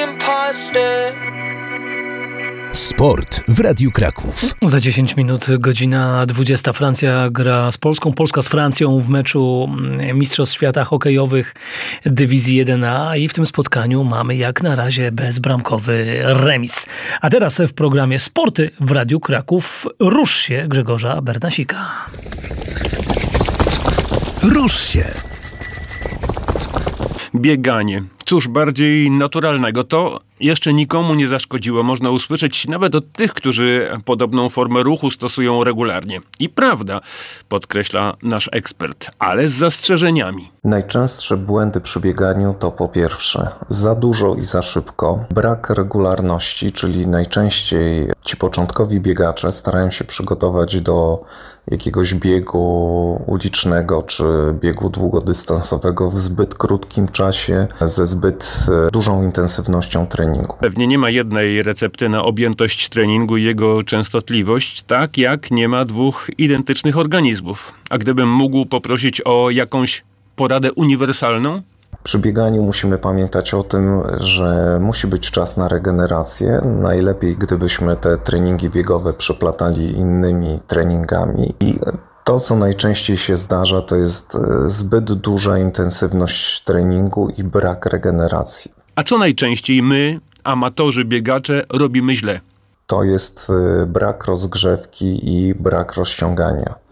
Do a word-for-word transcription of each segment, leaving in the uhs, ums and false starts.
Sport w Radiu Kraków. Za dziesięć minut godzina dwudziesta. Francja gra z Polską. Polska z Francją w meczu Mistrzostw Świata Hokejowych Dywizji jeden A i w tym spotkaniu mamy jak na razie bezbramkowy remis. A teraz w programie Sporty w Radiu Kraków Rusz się Grzegorza Bernasika. Rusz się. Bieganie. Cóż bardziej naturalnego. To jeszcze nikomu nie zaszkodziło. Można usłyszeć nawet od tych, którzy podobną formę ruchu stosują regularnie. I prawda, podkreśla nasz ekspert, ale z zastrzeżeniami. Najczęstsze błędy przy bieganiu to po pierwsze za dużo i za szybko, brak regularności, czyli najczęściej ci początkowi biegacze starają się przygotować do jakiegoś biegu ulicznego czy biegu długodystansowego w zbyt krótkim czasie, ze zbyt dużą intensywnością treningu. Pewnie nie ma jednej recepty na objętość treningu i jego częstotliwość, tak jak nie ma dwóch identycznych organizmów. A gdybym mógł poprosić o jakąś poradę uniwersalną? Przy bieganiu musimy pamiętać o tym, że musi być czas na regenerację. Najlepiej, gdybyśmy te treningi biegowe przeplatali innymi treningami. I to, co najczęściej się zdarza, to jest zbyt duża intensywność treningu i brak regeneracji. A co najczęściej my, amatorzy biegacze, robimy źle? To jest brak rozgrzewki i brak rozciągania.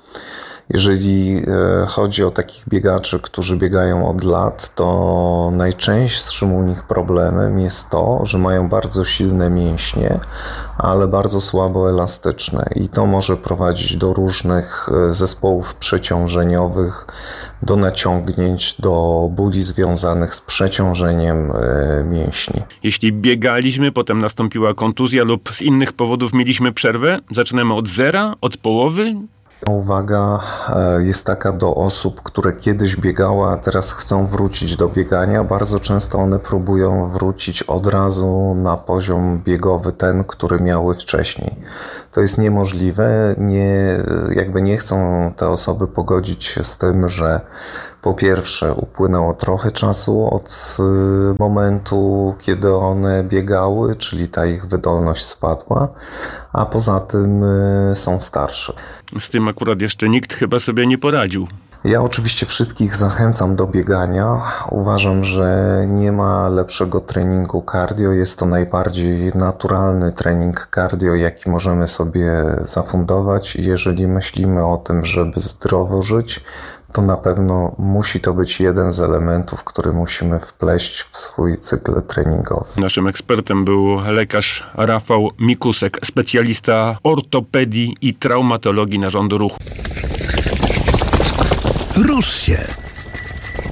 Jeżeli chodzi o takich biegaczy, którzy biegają od lat, to najczęstszym u nich problemem jest to, że mają bardzo silne mięśnie, ale bardzo słabo elastyczne i to może prowadzić do różnych zespołów przeciążeniowych, do naciągnięć, do bóli związanych z przeciążeniem mięśni. Jeśli biegaliśmy, potem nastąpiła kontuzja lub z innych powodów mieliśmy przerwę, zaczynamy od zera, od połowy? Uwaga jest taka do osób, które kiedyś biegały, a teraz chcą wrócić do biegania. Bardzo często one próbują wrócić od razu na poziom biegowy ten, który miały wcześniej. To jest niemożliwe. Nie, jakby nie chcą te osoby pogodzić się z tym, że po pierwsze upłynęło trochę czasu od momentu, kiedy one biegały, czyli ta ich wydolność spadła, a poza tym są starsze. Z tym akurat jeszcze nikt chyba sobie nie poradził. Ja oczywiście wszystkich zachęcam do biegania. Uważam, że nie ma lepszego treningu cardio. Jest to najbardziej naturalny trening cardio, jaki możemy sobie zafundować. Jeżeli myślimy o tym, żeby zdrowo żyć, to na pewno musi to być jeden z elementów, który musimy wpleść w swój cykl treningowy. Naszym ekspertem był lekarz Rafał Mikusek, specjalista ortopedii i traumatologii narządu ruchu. Rusz się.